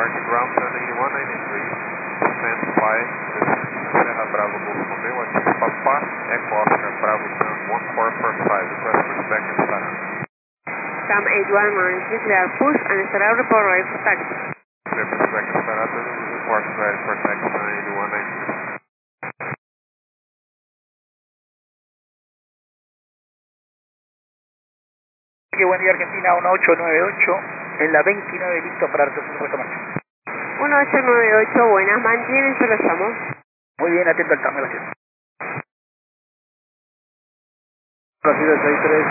departing ground 18193, stand by, Serra Bravo Golf Romeo, ative Papa, Echo Oscar Bravo Sun 1445, request pushback and startup. Cam 8193, clear push and start report ready for taxi. Clear pushback and startup, report ready for taxi 18193. Buen día Argentina 1898, en la 29 listo para darte un puesto marcha. 1898, buenas, mantienen, se lo llamo. Muy bien, atento al cambio, gracias. Brasil 63.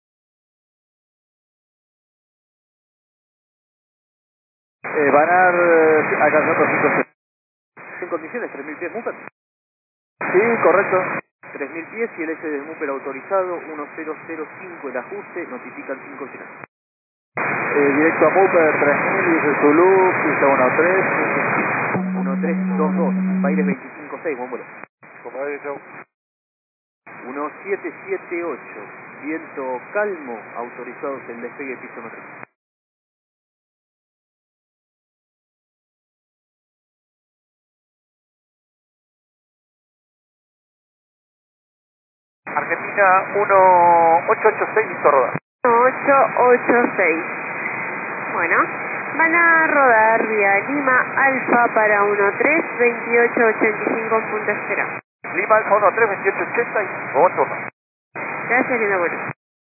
Banar alcanzando 5. ¿En condiciones? ¿3.000 pies, Mupper? Sí, correcto. 3.000 pies y el S del Mupper autorizado, 1005 el ajuste, notifica el 5 final. Directo a Mupper 3000, dice Zulu, pista 13. 1322, Baires 256, buen vuelo. Como he dicho. 1778, viento calmo, autorizados el despegue piso 3. Argentina 1886, listo a rodar. 886. Bueno, van a rodar vía Lima Alfa para 132885 en punto espera. Lima Alfa 132880 y otro. Gracias, lindo vuelo.